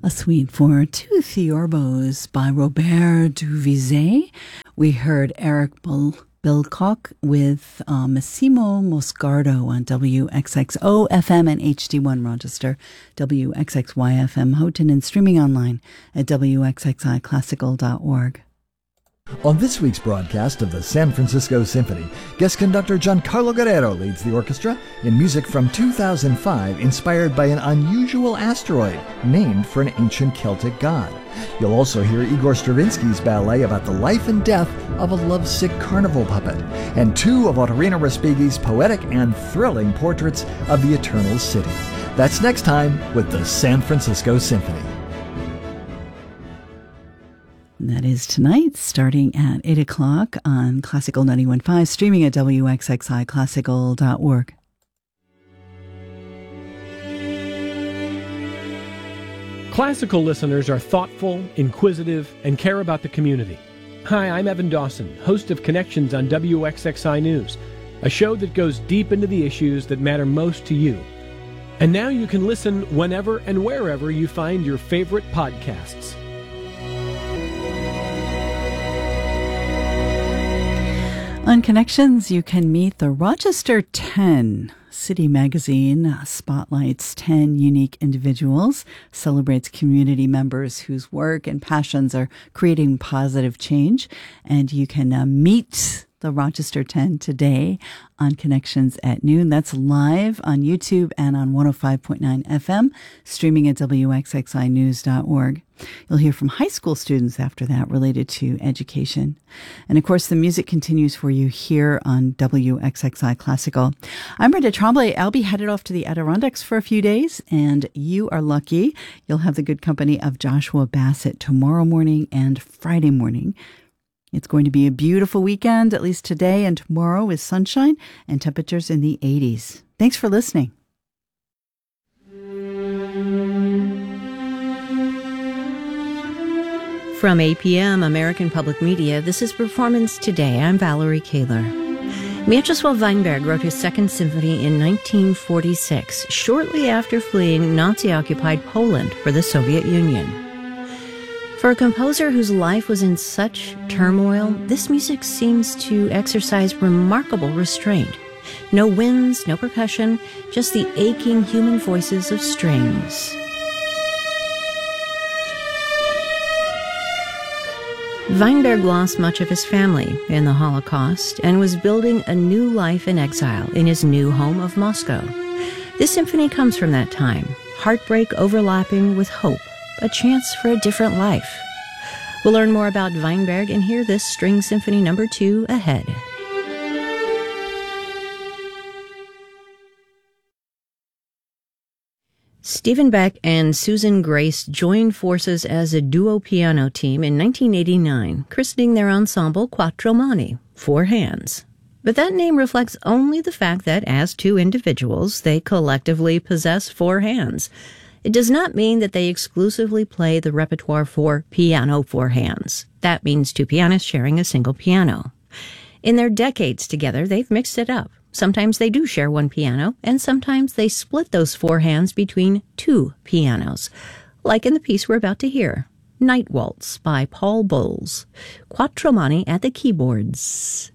A suite for two Theorbos by Robert Duvizet. We heard Eric Bilcock with Massimo Moscardo on WXXO FM and HD1 Rochester, WXXY FM Houghton, and streaming online at WXXIClassical.org. On this week's broadcast of the San Francisco Symphony, guest conductor Giancarlo Guerrero leads the orchestra in music from 2005 inspired by an unusual asteroid named for an ancient Celtic god. You'll also hear Igor Stravinsky's ballet about the life and death of a lovesick carnival puppet, and two of Ottorino Respighi's poetic and thrilling portraits of the Eternal City. That's next time with the San Francisco Symphony. That is tonight, starting at 8 o'clock on Classical 91.5, streaming at WXXIClassical.org. Classical listeners are thoughtful, inquisitive, and care about the community. Hi, I'm Evan Dawson, host of Connections on WXXI News, a show that goes deep into the issues that matter most to you. And now you can listen whenever and wherever you find your favorite podcasts. On Connections, you can meet the Rochester 10. City Magazine spotlights 10 unique individuals, celebrates community members whose work and passions are creating positive change. And you can meet the Rochester 10 today on Connections at noon. That's live on YouTube and on 105.9 FM, streaming at WXXInews.org. You'll hear from high school students after that related to education. And of course, the music continues for you here on WXXI Classical. I'm Brenda Tremblay. I'll be headed off to the Adirondacks for a few days, and you are lucky. You'll have the good company of Joshua Bassett tomorrow morning and Friday morning. It's going to be a beautiful weekend, at least today and tomorrow, with sunshine and temperatures in the 80s. Thanks for listening. From APM, American Public Media, this is Performance Today. I'm Valerie Kaler. Mieczysław Weinberg wrote his Second Symphony in 1946, shortly after fleeing Nazi-occupied Poland for the Soviet Union. For a composer whose life was in such turmoil, this music seems to exercise remarkable restraint. No winds, no percussion, just the aching human voices of strings. Weinberg lost much of his family in the Holocaust and was building a new life in exile in his new home of Moscow. This symphony comes from that time, heartbreak overlapping with hope, a chance for a different life. We'll learn more about Weinberg and hear this String Symphony No. 2 ahead. Stephen Beck and Susan Grace joined forces as a duo piano team in 1989, christening their ensemble Quattro Mani, 4 hands. But that name reflects only the fact that, as two individuals, they collectively possess 4 hands. It does not mean that they exclusively play the repertoire for piano 4 hands. That means 2 pianists sharing a single piano. In their decades together, they've mixed it up. Sometimes they do share 1 piano, and sometimes they split those 4 hands between 2 pianos, like in the piece we're about to hear, Night Waltz by Paul Bowles. Quattro Mani at the keyboards.